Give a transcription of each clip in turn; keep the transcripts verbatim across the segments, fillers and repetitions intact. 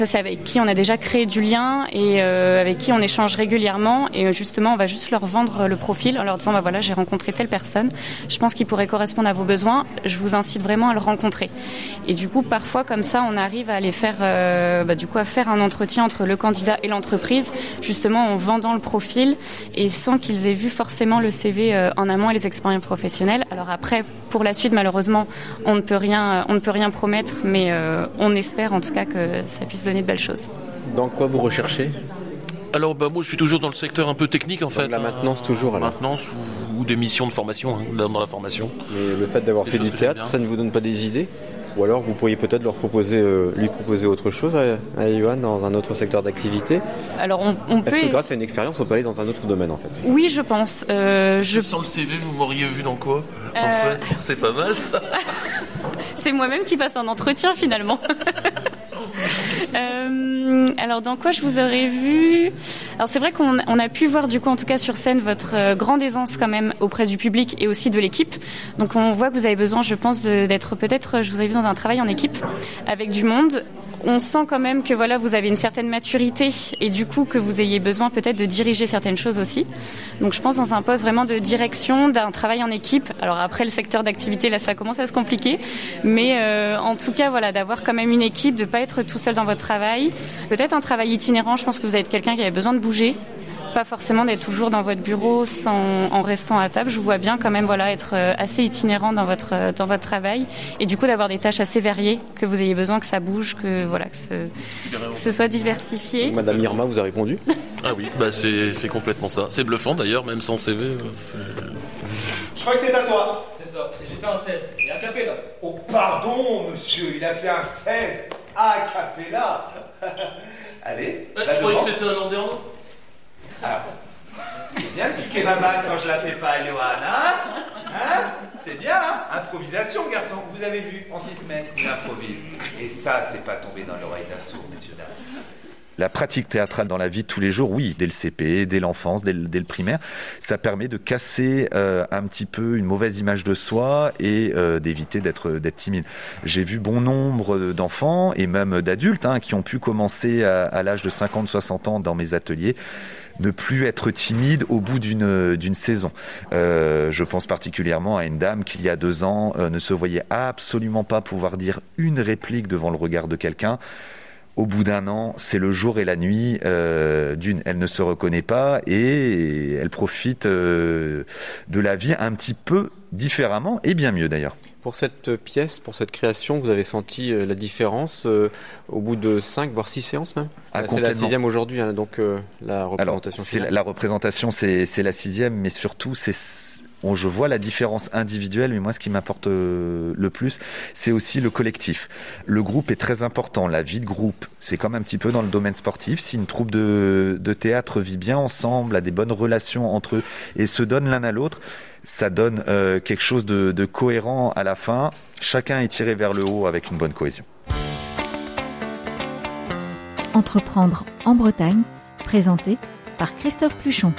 Ça, c'est avec qui on a déjà créé du lien et euh, avec qui on échange régulièrement. Et justement, on va juste leur vendre le profil en leur disant, bah voilà, j'ai rencontré telle personne. Je pense qu'il pourrait correspondre à vos besoins. Je vous incite vraiment à le rencontrer. Et du coup, parfois, comme ça, on arrive à aller faire, euh, bah, du coup, à faire un entretien entre le candidat et l'entreprise, justement en vendant le profil et sans qu'ils aient vu forcément le C V euh, en amont et les expériences professionnelles. Alors après, pour la suite, malheureusement, on ne peut rien, on ne peut rien promettre, mais euh, on espère en tout cas que ça puisse donner de belles choses. Dans quoi vous recherchez ? Alors bah moi je suis toujours dans le secteur un peu technique en Donc fait. la maintenance toujours alors. Maintenance ou, ou des missions de formation, hein, dans la formation. Mais le fait d'avoir Des fait choses du que théâtre, j'aime bien. ça ne vous donne pas des idées ? Ou alors vous pourriez peut-être leur proposer, euh, lui proposer autre chose à, à Yohan dans un autre secteur d'activité. Alors on, on peut. Est-ce que grâce à une expérience, on peut aller dans un autre domaine en fait ? Oui, je pense. Euh, je... Sans le C V, vous m'auriez vu dans quoi Euh, en fait c'est pas mal ça. C'est moi-même qui passe un entretien finalement. euh, alors dans quoi je vous aurais vu ? Alors c'est vrai qu'on on a pu voir du coup en tout cas sur scène votre euh, grande aisance quand même auprès du public et aussi de l'équipe. Donc on voit que vous avez besoin, je pense, de, d'être peut-être, je vous ai vu dans un travail en équipe avec du monde. On sent quand même que voilà, vous avez une certaine maturité et du coup que vous ayez besoin peut-être de diriger certaines choses aussi. Donc je pense dans un poste vraiment de direction, d'un travail en équipe. Alors après le secteur d'activité, là ça commence à se compliquer, mais euh, en tout cas voilà, d'avoir quand même une équipe, de pas être tout seul dans votre travail. Peut-être un travail itinérant, je pense que vous êtes quelqu'un qui avait besoin de bouger. Pas forcément d'être toujours dans votre bureau sans, en restant à table. Je vous vois bien quand même voilà, être assez itinérant dans votre, dans votre travail et du coup d'avoir des tâches assez variées, que vous ayez besoin que ça bouge, que, voilà, que, ce, que ce soit diversifié. Madame Irma vous a répondu ? Ah oui, bah c'est, c'est complètement ça. C'est bluffant d'ailleurs, même sans C V. C'est... Je crois que c'est à toi. C'est ça, j'ai fait un seize, et a cappella. Oh pardon, monsieur, il a fait un seize a cappella. Allez, Ah, là je croyais devant. que c'était un Landerneau. Alors, c'est bien de piquer ma balle quand je la fais pas, Johanna. Hein, c'est bien, hein. Improvisation, garçon. Vous avez vu, en six semaines, il improvise. Et ça, c'est pas tombé dans l'oreille d'un sourd, messieurs, dames. La pratique théâtrale dans la vie de tous les jours, oui, dès le C P, dès l'enfance, dès le, dès le primaire, ça permet de casser euh, un petit peu une mauvaise image de soi et euh, d'éviter d'être, d'être timide. J'ai vu bon nombre d'enfants et même d'adultes hein, qui ont pu commencer à, à l'âge de cinquante soixante ans dans mes ateliers, ne plus être timide au bout d'une, d'une saison. Euh, je pense particulièrement à une dame qui, il y a deux ans, euh, ne se voyait absolument pas pouvoir dire une réplique devant le regard de quelqu'un. Au bout d'un an, c'est le jour et la nuit. Euh, d'une, elle ne se reconnaît pas et elle profite euh, de la vie un petit peu différemment et bien mieux d'ailleurs. Pour cette pièce, pour cette création, vous avez senti euh, la différence euh, au bout de cinq, voire six séances même ? Ah, c'est la sixième aujourd'hui, hein, donc euh, la représentation Alors, c'est finale. la, la représentation, c'est, c'est la sixième, mais surtout, c'est... On, je vois la différence individuelle, mais moi, ce qui m'apporte euh, le plus, c'est aussi le collectif. Le groupe est très important. La vie de groupe, c'est comme un petit peu dans le domaine sportif. Si une troupe de, de théâtre vit bien ensemble, a des bonnes relations entre eux et se donne l'un à l'autre, ça donne euh, quelque chose de, de cohérent à la fin. Chacun est tiré vers le haut avec une bonne cohésion. Entreprendre en Bretagne, présenté par Christophe Pluchon.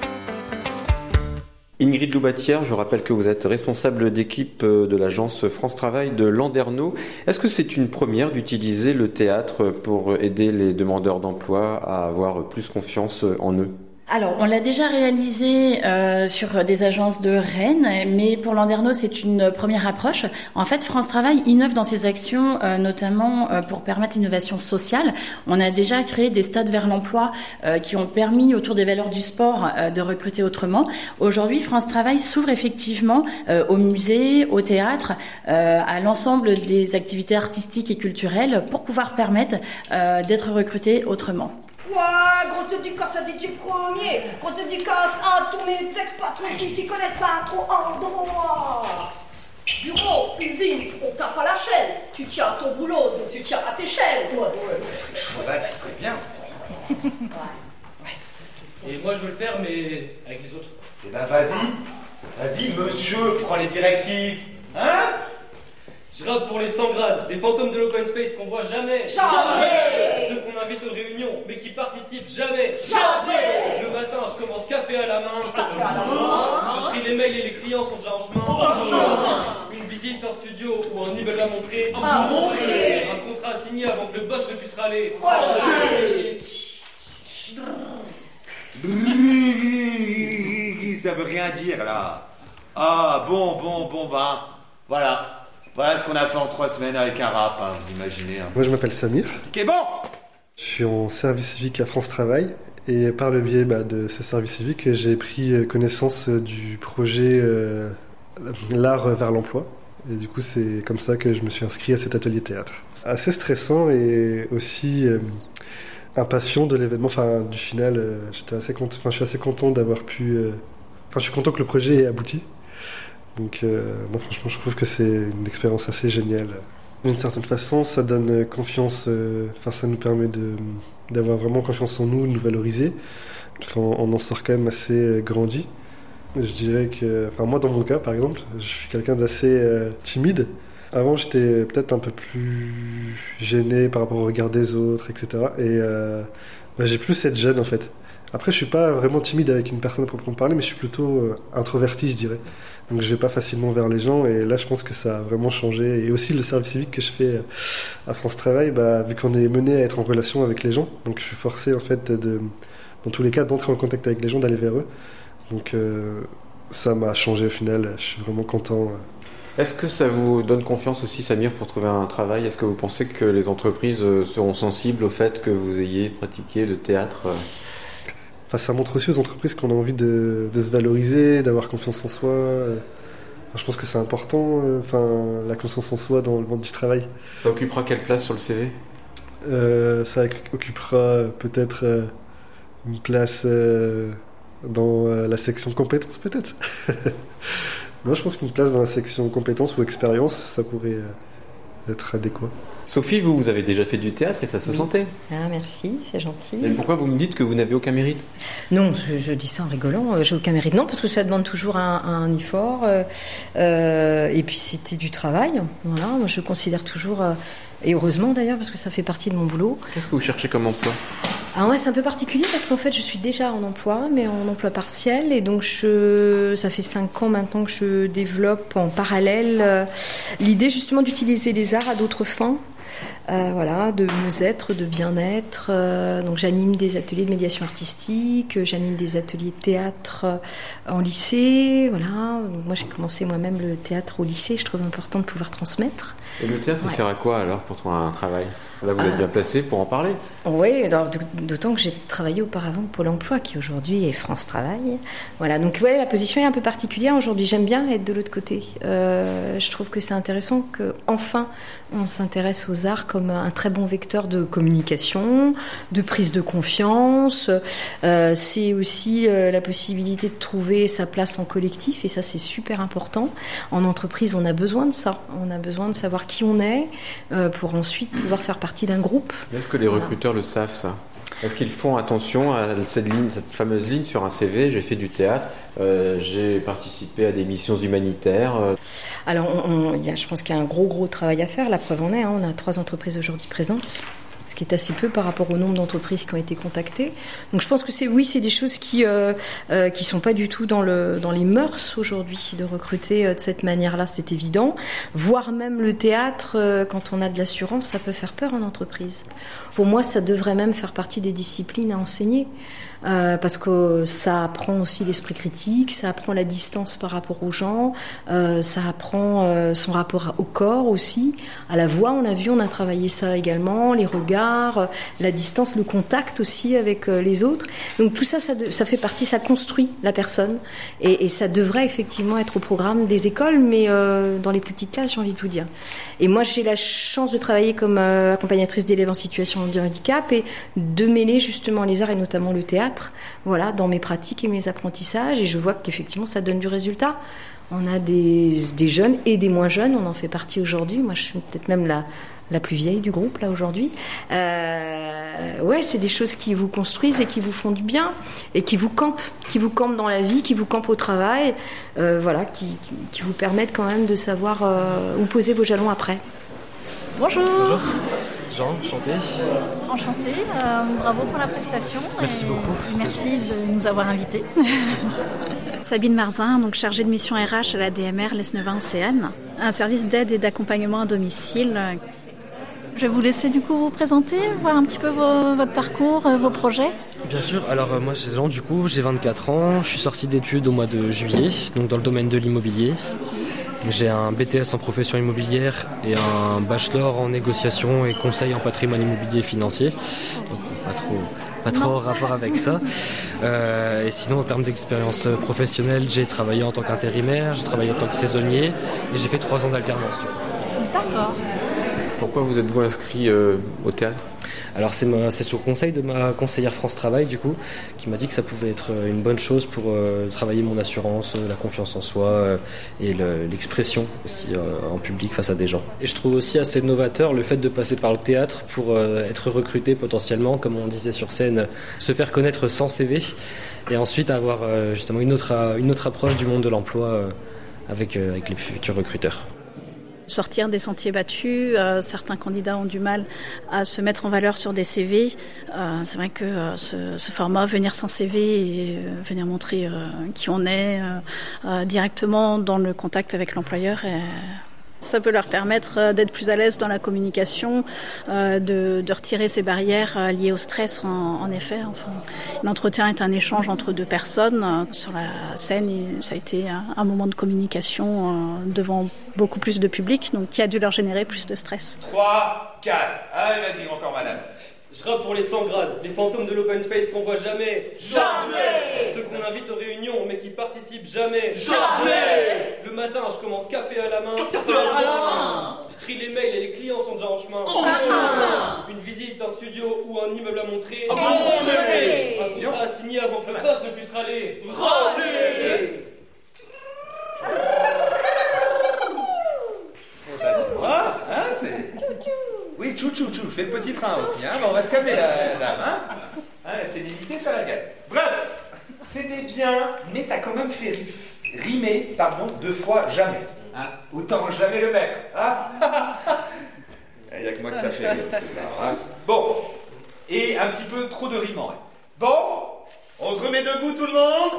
Ingrid Loubatière, je rappelle que vous êtes responsable d'équipe de l'agence France Travail de Landerneau. Est-ce que c'est une première d'utiliser le théâtre pour aider les demandeurs d'emploi à avoir plus confiance en eux ? Alors, on l'a déjà réalisé euh, sur des agences de Rennes, mais pour Landerneau, c'est une première approche. En fait, France Travail innove dans ses actions, euh, notamment euh, pour permettre l'innovation sociale. On a déjà créé des stades vers l'emploi euh, qui ont permis, autour des valeurs du sport, euh, de recruter autrement. Aujourd'hui, France Travail s'ouvre effectivement euh, aux musées, au théâtre, euh, à l'ensemble des activités artistiques et culturelles pour pouvoir permettre euh, d'être recruté autrement. Ouais, grosse dédicace à D J Premier, grosse dédicace à tous mes ex-patrons qui s'y connaissent pas trop en droit. Bureau, usine, on taffe à la chaîne. Tu tiens à ton boulot, donc tu tiens à tes chaînes. Ouais, ouais, Le cheval, ce serait bien aussi. Ouais. Et moi, je veux le faire, mais avec les autres. Eh ben vas-y, vas-y, monsieur, prends les directives. Hein ? Je rappe pour les cent grades, les fantômes de l'open space qu'on voit jamais. Jamais. Ceux qu'on invite aux réunions, mais qui participent jamais. Jamais. Le matin, je commence café à la main. Café à la main. Je trie les mails et les clients sont déjà en chemin. Une visite, un studio ou un immeuble à montrer. À montrer. Un contrat à signer avant que le boss ne puisse sera les... Ça veut rien dire là. Ah bon, bon, bon, ben, voilà. Voilà ce qu'on a fait en trois semaines avec un rap, hein, vous imaginez. Hein. Moi je m'appelle Samir. Qu'est bon. Je suis en service civique à France Travail. Et par le biais bah, de ce service civique, j'ai pris connaissance du projet euh, L'art vers l'emploi. Et du coup, c'est comme ça que je me suis inscrit à cet atelier théâtre. Assez stressant et aussi euh, impatient de l'événement. Enfin, du final, euh, j'étais assez content, enfin, je suis assez content d'avoir pu... Euh, enfin, je suis content que le projet ait abouti. Donc, euh, non, franchement, je trouve que c'est une expérience assez géniale. D'une certaine façon, ça donne confiance, euh, enfin, ça nous permet de, d'avoir vraiment confiance en nous, de nous valoriser. Enfin, on en sort quand même assez grandi. Je dirais que, enfin, moi, dans mon cas, par exemple, je suis quelqu'un d'assez euh, timide. Avant, j'étais peut-être un peu plus gêné par rapport au regard des autres, et cetera. Et euh, bah, j'ai plus cette gêne, en fait. Après, je suis pas vraiment timide avec une personne à proprement parler, mais je suis plutôt euh, introverti, je dirais. Donc je vais pas facilement vers les gens, et là je pense que ça a vraiment changé. Et aussi le service civique que je fais à France Travail, bah, vu qu'on est mené à être en relation avec les gens, donc je suis forcé en fait de, dans tous les cas, d'entrer en contact avec les gens, d'aller vers eux. Donc euh, ça m'a changé au final, je suis vraiment content. Est-ce que ça vous donne confiance aussi, Samir, pour trouver un travail? Est-ce que vous pensez que les entreprises seront sensibles au fait que vous ayez pratiqué le théâtre? Enfin, ça montre aussi aux entreprises qu'on a envie de, de se valoriser, d'avoir confiance en soi. Enfin, je pense que c'est important, enfin, la confiance en soi dans le monde du travail. Ça occupera quelle place sur le C V? euh, Ça occupera peut-être euh, une place euh, dans euh, la section compétences, peut-être. Non, je pense qu'une place dans la section compétences ou expérience, ça pourrait euh, être adéquat. Sophie, vous, vous avez déjà fait du théâtre et ça se oui. sentait. Ah, merci, c'est gentil. Et pourquoi vous me dites que vous n'avez aucun mérite? Non, je, je dis ça en rigolant, euh, j'ai aucun mérite. Non, parce que ça demande toujours un, un effort. Euh, euh, et puis c'était du travail. Voilà, moi je considère toujours, euh, et heureusement d'ailleurs, parce que ça fait partie de mon boulot. Qu'est-ce que vous cherchez comme emploi? Ah ouais, c'est un peu particulier parce qu'en fait je suis déjà en emploi, mais en emploi partiel, et donc je, ça fait cinq ans maintenant que je développe en parallèle euh, l'idée justement d'utiliser les arts à d'autres fins. Euh, voilà, de mieux-être, de bien-être. Euh, donc j'anime des ateliers de médiation artistique, j'anime des ateliers de théâtre euh, en lycée. Voilà, donc moi j'ai commencé moi-même le théâtre au lycée. Je trouve important de pouvoir transmettre. Et le théâtre, ouais. Il sert à quoi alors pour trouver un travail? Là, vous êtes euh, bien placé pour en parler. Oui, d'autant que j'ai travaillé auparavant pour Pôle emploi, qui aujourd'hui est France Travail. Voilà, donc ouais, la position est un peu particulière aujourd'hui. J'aime bien être de l'autre côté. Euh, je trouve que c'est intéressant qu'enfin on s'intéresse aux arts comme un très bon vecteur de communication, de prise de confiance. Euh, c'est aussi euh, la possibilité de trouver sa place en collectif, et ça c'est super important. En entreprise, on a besoin de ça. On a besoin de savoir qui on est euh, pour ensuite pouvoir faire partie d'un groupe. Est-ce que les recruteurs le savent, ça? Est-ce qu'ils font attention à cette ligne, cette fameuse ligne sur un C V? J'ai fait du théâtre, euh, j'ai participé à des missions humanitaires. Euh... Alors, on, on, y a, je pense qu'il y a un gros, gros travail à faire. La preuve en est, hein, on a trois entreprises aujourd'hui présentes, ce qui est assez peu par rapport au nombre d'entreprises qui ont été contactées. Donc je pense que c'est, oui, c'est des choses qui euh, euh, qui sont pas du tout dans le dans les mœurs aujourd'hui de recruter euh, de cette manière-là, c'est évident. Voire même le théâtre, euh, quand on a de l'assurance, ça peut faire peur en entreprise. Pour moi, ça devrait même faire partie des disciplines à enseigner. Euh, parce que ça apprend aussi l'esprit critique, ça apprend la distance par rapport aux gens, euh, ça apprend euh, son rapport au corps aussi, à la voix, on a vu, on a travaillé ça également, les regards, euh, la distance, le contact aussi avec euh, les autres. Donc tout ça, ça, de, ça fait partie, ça construit la personne, et, et ça devrait effectivement être au programme des écoles, mais euh, dans les plus petites classes, j'ai envie de vous dire. Et moi, j'ai la chance de travailler comme euh, accompagnatrice d'élèves en situation de handicap et de mêler justement les arts et notamment le théâtre, voilà, dans mes pratiques et mes apprentissages, et je vois qu'effectivement ça donne du résultat. On a des, des jeunes et des moins jeunes, on en fait partie aujourd'hui. Moi je suis peut-être même la, la plus vieille du groupe là aujourd'hui. Euh, ouais, c'est des choses qui vous construisent et qui vous font du bien et qui vous campent, qui vous campent dans la vie, qui vous campent au travail, euh, voilà, qui, qui vous permettent quand même de savoir euh, où poser vos jalons après. Bonjour. Bonjour. Jean, enchanté. Enchanté, euh, bravo pour la prestation. Merci beaucoup. Merci de nous avoir invités. Sabine Marzin, donc chargée de mission R H à la D M R Lesneuvin Océane, un service d'aide et d'accompagnement à domicile Je vais vous laisser du coup vous présenter, voir un petit peu vos, votre parcours, vos projets. Bien sûr, alors euh, moi c'est Jean du coup, j'ai vingt-quatre ans, je suis sorti d'études au mois de juillet, donc dans le domaine de l'immobilier. J'ai un B T S en profession immobilière et un bachelor en négociation et conseil en patrimoine immobilier et financier. Donc pas trop, pas trop en rapport avec ça. Euh, et sinon en termes d'expérience professionnelle, j'ai travaillé en tant qu'intérimaire, j'ai travaillé en tant que saisonnier et j'ai fait trois ans d'alternance du coup. D'accord. Pourquoi vous êtes-vous inscrit euh, au théâtre ? Alors c'est, ma, c'est sous conseil de ma conseillère France Travail du coup, qui m'a dit que ça pouvait être une bonne chose pour euh, travailler mon assurance, euh, la confiance en soi euh, et le, l'expression aussi euh, en public face à des gens. Et je trouve aussi assez novateur le fait de passer par le théâtre pour euh, être recruté potentiellement, comme on disait sur scène, se faire connaître sans C V et ensuite avoir euh, justement une autre, une autre approche du monde de l'emploi euh, avec, euh, avec les futurs recruteurs. Sortir des sentiers battus, euh, certains candidats ont du mal à se mettre en valeur sur des C V. Euh, c'est vrai que euh, ce, ce format, venir sans C V et euh, venir montrer euh, qui on est euh, euh, directement dans le contact avec l'employeur, est, ça peut leur permettre d'être plus à l'aise dans la communication, euh, de, de retirer ces barrières euh, liées au stress en, en effet. Enfin, l'entretien est un échange entre deux personnes. Euh, sur la scène, et ça a été un, un moment de communication euh, devant beaucoup plus de public, donc qui a dû leur générer plus de stress. trois, quatre, allez vas-y encore madame. Je rappe pour les cent grades, les fantômes de l'open space qu'on voit jamais. Jamais. Ceux qu'on invite aux réunions mais qui participent jamais. Jamais. Le matin, je commence café à la main. Café à la main. Je trie les mails et les clients sont déjà en chemin. En chemin. Une visite, un studio ou un immeuble à montrer. À montrer. Un contrat à signer avant que le boss ne puisse râler. Râler. Ah, hein, c'est... Oui, tchou tchou tchou, fais le petit train aussi, hein. Bon, on va se calmer la dame, hein. Hein, c'est limité, ça la gagne. Bref, c'était bien, mais t'as quand même fait rimer, pardon, deux fois jamais. Hein. Autant jamais le mettre, hein. Il n'y a que moi que ça fait rire, c'est là, hein. Bon, et un petit peu trop de rime en vrai. Bon, on se remet debout tout le monde.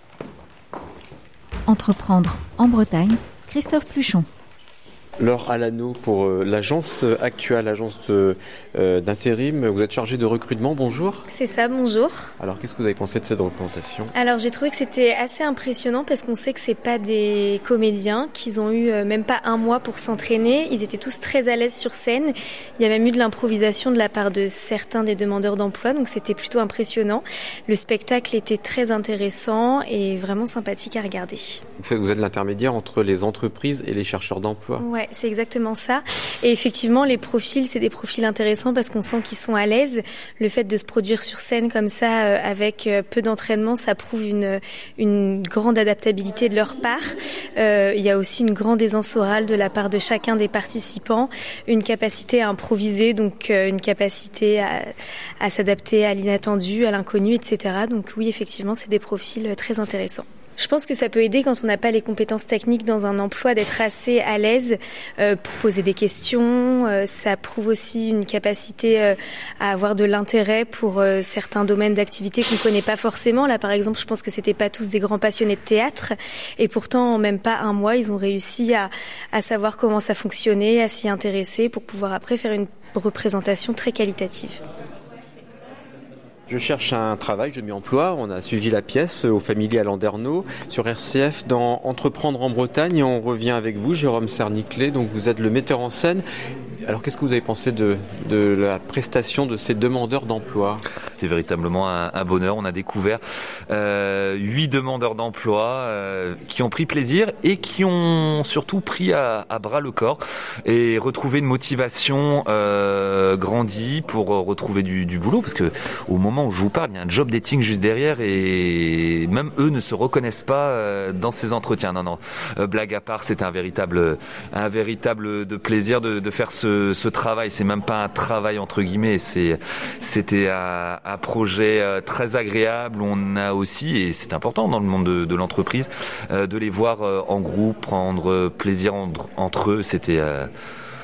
Entreprendre en Bretagne, Christophe Pluchon. Laure Alano, pour euh, l'agence actuelle, l'agence de, euh, d'intérim, vous êtes chargée de recrutement, bonjour. C'est ça, bonjour. Alors qu'est-ce que vous avez pensé de cette représentation ? Alors j'ai trouvé que c'était assez impressionnant parce qu'on sait que c'est pas des comédiens, qu'ils ont eu euh, même pas un mois pour s'entraîner, ils étaient tous très à l'aise sur scène, il y a même eu de l'improvisation de la part de certains des demandeurs d'emploi, donc c'était plutôt impressionnant. Le spectacle était très intéressant et vraiment sympathique à regarder. Vous êtes l'intermédiaire entre les entreprises et les chercheurs d'emploi. Ouais, c'est exactement ça. Et effectivement, les profils, c'est des profils intéressants parce qu'on sent qu'ils sont à l'aise. Le fait de se produire sur scène comme ça, euh, avec euh, peu d'entraînement, ça prouve une, une grande adaptabilité de leur part. Euh, il y a aussi une grande aisance orale de la part de chacun des participants, une capacité à improviser, donc euh, une capacité à, à s'adapter à l'inattendu, à l'inconnu, et cetera. Donc oui, effectivement, c'est des profils très intéressants. Je pense que ça peut aider quand on n'a pas les compétences techniques dans un emploi d'être assez à l'aise euh, pour poser des questions. Euh, ça prouve aussi une capacité euh, à avoir de l'intérêt pour euh, certains domaines d'activité qu'on ne connaît pas forcément. Là, par exemple, je pense que c'était pas tous des grands passionnés de théâtre. Et pourtant, en même pas un mois, ils ont réussi à, à savoir comment ça fonctionnait, à s'y intéresser pour pouvoir après faire une représentation très qualitative. Je cherche un travail, je m'y emploie. On a suivi la pièce au Familier à Landerneau sur R C F dans Entreprendre en Bretagne. Et on revient avec vous, Jérôme Cerniclet. Donc vous êtes le metteur en scène. Alors qu'est-ce que vous avez pensé de, de la prestation de ces demandeurs d'emploi ? C'est véritablement un, un bonheur. On a découvert euh, huit demandeurs d'emploi euh, qui ont pris plaisir et qui ont surtout pris à, à bras le corps et retrouvé une motivation euh, grandie pour retrouver du, du boulot. Parce que au moment où je vous parle, il y a un job dating juste derrière et même eux ne se reconnaissent pas euh, dans ces entretiens. Non, non. Euh, blague à part, c'était un véritable, un véritable de plaisir de, de faire ce ce travail. C'est même pas un travail entre guillemets, c'est c'était un, un projet très agréable. On a aussi, et c'est important dans le monde de, de l'entreprise, euh, de les voir en groupe, prendre plaisir entre, entre eux. C'était euh,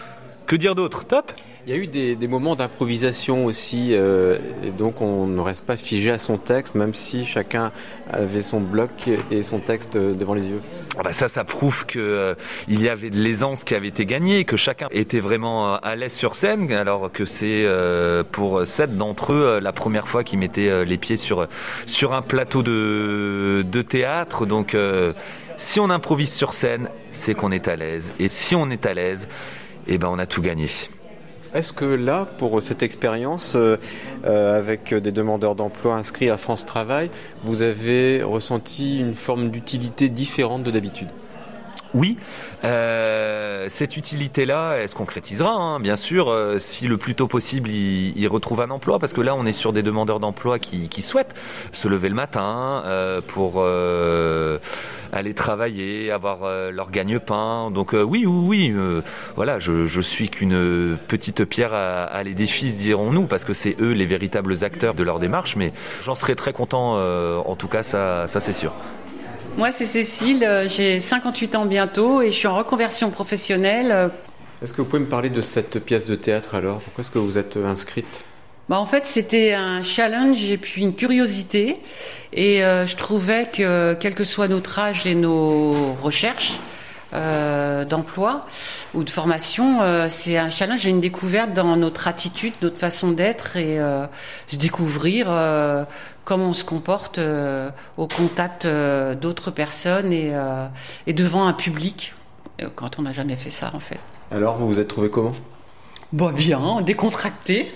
Que dire d'autre? Top. Il y a eu des, des moments d'improvisation aussi, euh, et donc on ne reste pas figé à son texte, même si chacun avait son bloc et son texte devant les yeux. Ah bah ça, ça prouve que euh, il y avait de l'aisance qui avait été gagnée, que chacun était vraiment à l'aise sur scène, alors que c'est euh, pour sept d'entre eux euh, la première fois qu'ils mettaient euh, les pieds sur sur un plateau de de théâtre. Donc euh, si on improvise sur scène, c'est qu'on est à l'aise, et si on est à l'aise, eh ben on a tout gagné. Est-ce que là, pour cette expérience, euh, euh, avec des demandeurs d'emploi inscrits à France Travail, vous avez ressenti une forme d'utilité différente de d'habitude ? Oui, euh, cette utilité-là, elle se concrétisera, hein, bien sûr, euh, si le plus tôt possible ils, ils retrouvent un emploi, parce que là on est sur des demandeurs d'emploi qui, qui souhaitent se lever le matin euh, pour euh, aller travailler, avoir euh, leur gagne-pain. Donc euh, oui, oui, oui, euh, voilà, je, je suis qu'une petite pierre à, à l'édifice, dirons-nous, parce que c'est eux les véritables acteurs de leur démarche, mais j'en serais très content, euh, en tout cas, ça, ça c'est sûr. Moi, c'est Cécile, j'ai cinquante-huit ans bientôt et je suis en reconversion professionnelle. Est-ce que vous pouvez me parler de cette pièce de théâtre alors ? Pourquoi est-ce que vous êtes inscrite ? Bah, en fait, c'était un challenge et puis une curiosité. Et euh, je trouvais que, quel que soit notre âge et nos recherches euh, d'emploi ou de formation, euh, c'est un challenge et une découverte dans notre attitude, notre façon d'être et euh, se découvrir... Euh, comment on se comporte euh, au contact euh, d'autres personnes et, euh, et devant un public, euh, quand on n'a jamais fait ça en fait. Alors, vous vous êtes trouvé comment ? Bah bien, décontracté.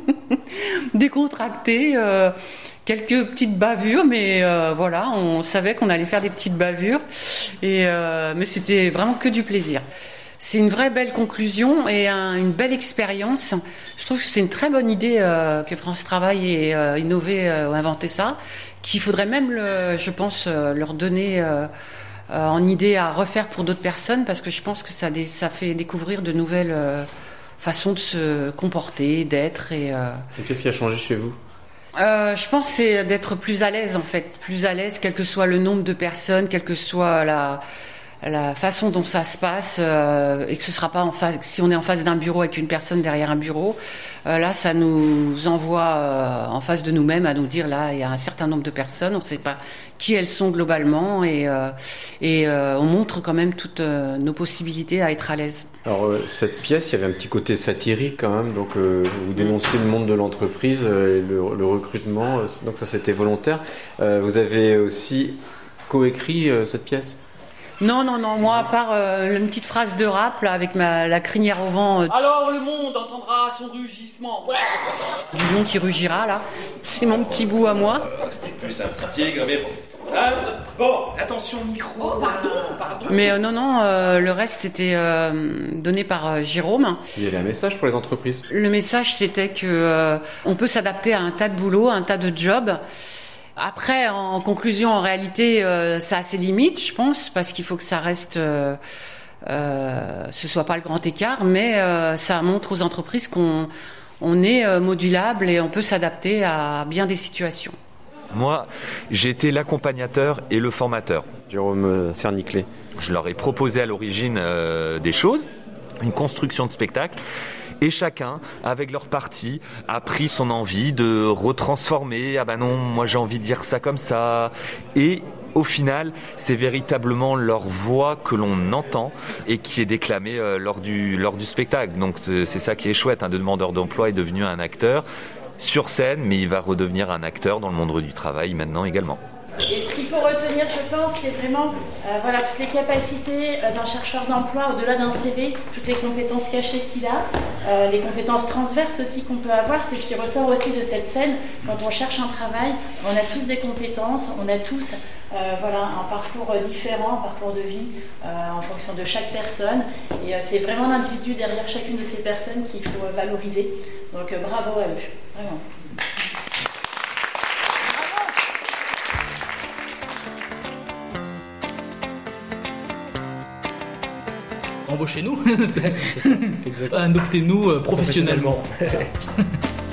décontracté, euh, quelques petites bavures, mais euh, voilà, on savait qu'on allait faire des petites bavures, et, euh, mais c'était vraiment que du plaisir. C'est une vraie belle conclusion et un, une belle expérience. Je trouve que c'est une très bonne idée euh, que France Travail ait euh, innové euh, ou inventé ça, qu'il faudrait même, le, je pense, euh, leur donner euh, euh, en idée à refaire pour d'autres personnes, parce que je pense que ça, ça fait découvrir de nouvelles euh, façons de se comporter, d'être. Et, euh, et qu'est-ce qui a changé chez vous ? Euh, je pense que c'est d'être plus à l'aise en fait, plus à l'aise, quel que soit le nombre de personnes, quelle que soit la... la façon dont ça se passe euh, et que ce sera pas en face, si on est en face d'un bureau avec une personne derrière un bureau, euh, là ça nous envoie euh, en face de nous-mêmes à nous dire là il y a un certain nombre de personnes, on ne sait pas qui elles sont globalement et, euh, et euh, on montre quand même toutes euh, nos possibilités à être à l'aise. Alors euh, cette pièce, il y avait un petit côté satirique quand même, donc euh, vous dénonciez le monde de l'entreprise euh, et le, le recrutement, euh, donc ça c'était volontaire. Euh, vous avez aussi coécrit euh, cette pièce ? Non, non, non, moi, à part euh, une petite phrase de rap, là, avec ma, la crinière au vent. Euh, Alors le monde entendra son rugissement. Du lion qui rugira, là. C'est mon petit bout à moi. C'était plus un petit tigre, mais bon. Ah, bon, attention micro. Oh, pardon, pardon. Mais euh, non, non, euh, le reste, c'était euh, donné par euh, Jérôme. Il y avait un message pour les entreprises. Le message, c'était que euh, on peut s'adapter à un tas de boulot, à un tas de jobs. Après, en conclusion, en réalité, euh, ça a ses limites, je pense, parce qu'il faut que ça reste, euh, euh, ce soit pas le grand écart, mais euh, ça montre aux entreprises qu'on on est euh, modulable et on peut s'adapter à bien des situations. Moi, j'ai été l'accompagnateur et le formateur. Jérôme Cerniclet. Je leur ai proposé à l'origine euh, des choses, une construction de spectacle. Et chacun, avec leur partie, a pris son envie de retransformer. Ah ben non, moi j'ai envie de dire ça comme ça. Et au final, c'est véritablement leur voix que l'on entend et qui est déclamée euh, lors du lors du spectacle. Donc c'est ça qui est chouette. Un demandeur d'emploi est devenu un acteur sur scène, mais il va redevenir un acteur dans le monde du travail maintenant également. Et ce qu'il faut retenir, je pense, c'est vraiment euh, voilà, toutes les capacités euh, d'un chercheur d'emploi au-delà d'un C V, toutes les compétences cachées qu'il a, euh, les compétences transverses aussi qu'on peut avoir. C'est ce qui ressort aussi de cette scène. Quand on cherche un travail, on a tous des compétences, on a tous euh, voilà, un parcours différent, un parcours de vie euh, en fonction de chaque personne. Et euh, c'est vraiment l'individu derrière chacune de ces personnes qu'il faut euh, valoriser. Donc euh, bravo à eux, vraiment. Embauchez-nous, c'est ça, exactement. Adoptez-nous euh, professionnellement.